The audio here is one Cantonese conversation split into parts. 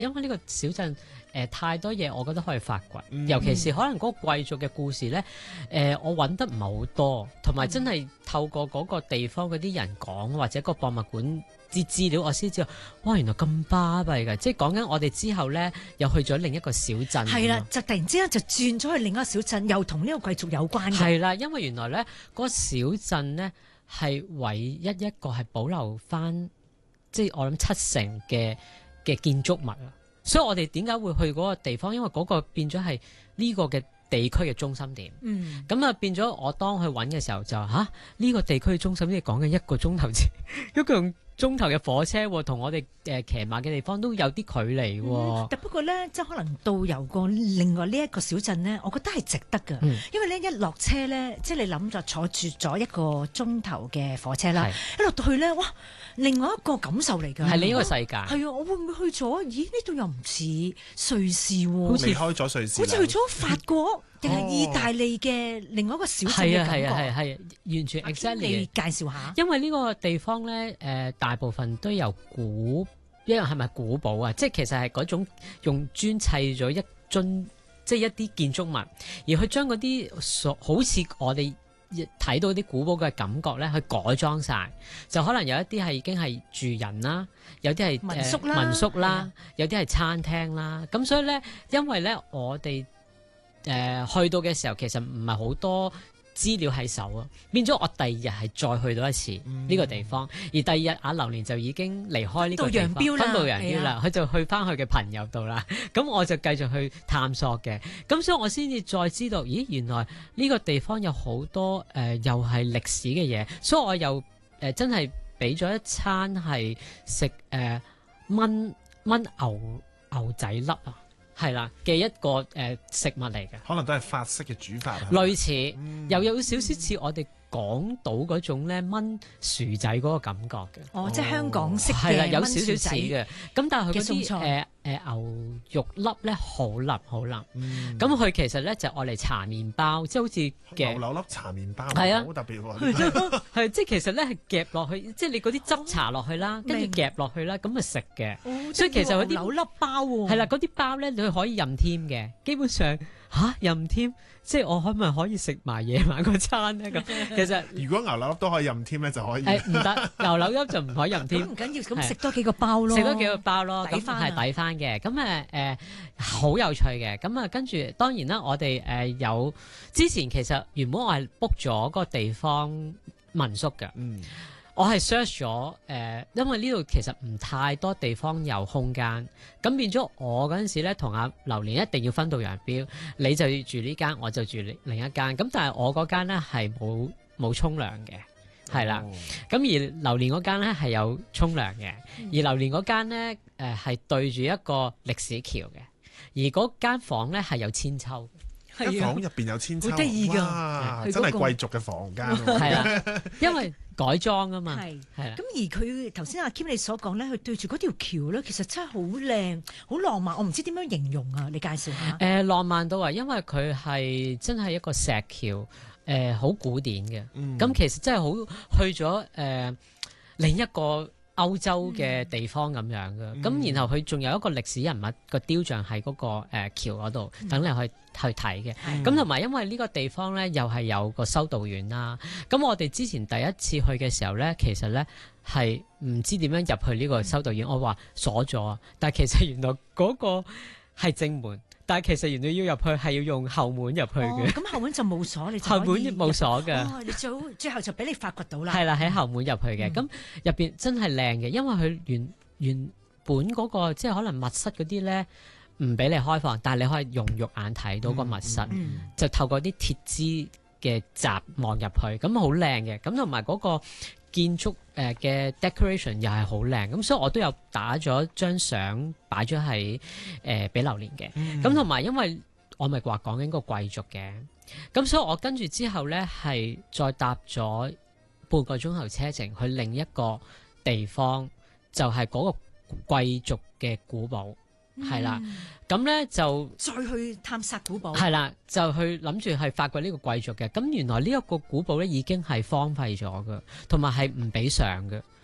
因為呢個小鎮太多嘢，我覺得可以發掘， 嗯尤其是可能嗰個貴族嘅故事咧，我揾得唔係好多，同埋真係透過嗰個地方嗰啲人講，或者個博物館啲資料，我先知道，哇！原來咁巴閉㗎，即係講緊我哋之後咧，又去咗另一個小鎮。 係啦，就突然之間就轉咗去另一個小鎮，又同呢個貴族有關嘅。 係啦，因為原來咧嗰個小鎮咧係唯一一個係保留翻，即係我諗7成嘅建築物啊。所以我哋點解會去嗰個地方？因為嗰個變咗係呢個嘅地區嘅中心點。咁啊變咗我當去揾嘅時候就呢個地區嘅中心，即係講緊1個鐘頭前，一個鐘頭嘅火車喎，同我哋騎馬嘅地方都有啲距離喎。 但不過咧，即係可能導遊過另外呢一個小鎮咧，我覺得係值得㗎。因為咧一落車咧，即係你諗就坐住咗1個鐘頭嘅火車啦，一落到去咧，哇！另外一個感受嚟㗎， 係另一個世界。 係啊，我會唔會去咗？咦，呢度又唔似瑞士喎， 好似離開咗瑞士， 好似去咗法國定係意大利嘅另外一個小鎮嘅感覺。 係完全 exactly。 你介紹下， 因為呢個地方咧，大部分都由一樣係咪古堡啊？即係其實係嗰種用磚砌咗一樽，即係一啲建築物，而去將嗰啲好似我哋睇到啲古堡嘅感覺咧，去改裝晒，就可能有一啲係已經係住人啦，有啲係民宿啦，有啲係餐廳啦。咁所以咧，因為咧我哋去到嘅時候，其實唔係好多資料喺手啊，變咗我第二日係再去到一次呢個地方，而第二日阿榴蓮就已經離開呢個地方，分道揚鑣啦，佢就去翻佢嘅朋友度啦。咁我就繼續去探索嘅，咁所以我先至再知道，咦，原來呢個地方有好多又係歷史嘅嘢，所以我又真係俾咗一餐係食炆牛仔粒啊！係啦嘅一個食物嚟嘅， 可能都係法式嘅煮法， 類似，又有少少似我哋港島嗰種咧炆薯仔嗰個感覺嘅。 即係香港式嘅係啦，有少少炆薯仔似嘅。咁但係佢嗰啲嘅餸菜牛肉粒咧好腍好腍。咁佢其實咧就愛嚟搽麵包，即係好似牛柳粒搽麵包， 係啊好特別喎。 係即係其實咧係夾落去，即係你嗰啲汁搽落去啦，跟住夾落去啦，咁咪食嘅。所以其實嗰啲牛柳粒包喎， 係啦，嗰啲包咧你可以任添嘅，基本上任添，即係我可唔可以食埋夜晚嗰餐咧？咁其實如果牛柳粒都可以任添咧，就可以。 唔得，牛柳粒就唔可以任添。 唔緊要，咁食多幾個包咯， 食多幾個包咯，咁抵返係抵翻嘅。咁好有趣嘅。咁跟住當然啦，我哋有之前其實原本我係 book 咗嗰個地方民宿嘅。我係 search 咗因為呢度其實唔太多地方有空間，咁變咗我嗰陣時咧同阿榴蓮一定要分道揚鑣，你就要住呢間，我就住另一間。咁但係我嗰間咧係冇沖涼嘅，係啦。咁而榴蓮嗰間咧係有沖涼嘅，而榴蓮嗰間咧係對住一個歷史橋嘅，而嗰間房咧係有千秋。 間房入邊有千秋， 好得意㗎， 哇！真係貴族嘅房間喎。 係啦，因為改裝啊嘛。係啦。 咁而佢頭先阿 Kim 你所講咧，佢對住嗰條橋咧，其實真係好靚、好浪漫。我唔知點樣形容啊，你介紹下。 浪漫到啊，因為佢係真係一個石橋，好古典嘅。咁其實真係好去咗另一個歐洲嘅地方咁樣嘅，咁然後佢仲有一個歷史人物個雕像喺嗰個橋嗰度，等你去睇嘅。咁同埋因為呢個地方咧，又係有個修道院啦。咁我哋之前第一次去嘅時候咧，其實咧係唔知點樣入去呢個修道院，我話鎖咗，但係其實原來嗰個係正門。但係其實原來要入去係要用後門入去嘅。 咁後門就冇鎖，你就後門冇鎖嘅。 你最後就俾你發掘到啦。 係啦，喺後門入去嘅。咁入邊真係靚嘅，因為佢原本嗰個即係可能密室嗰啲咧唔俾你開放，但係你可以用肉眼睇到個密室，就透過啲鐵枝嘅閘望入去，咁好靚嘅。咁同埋嗰個建築嘅 decoration 又係好靚，咁所以我都有打咗張相擺咗喺俾榴蓮嘅。咁同埋因為我咪話講緊個貴族嘅，咁所以我跟住之後咧係再搭咗半個鐘頭車程去另一個地方，就係嗰個貴族嘅古堡。係啦，咁咧就再去探索古堡。 係啦，就去諗住係發掘呢個貴族嘅。咁原來呢一個古堡咧已經係荒廢咗嘅，同埋係唔俾上嘅。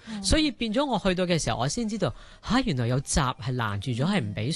所以變咗我去到嘅時候，我先知道原來有閘係攔住咗，係唔俾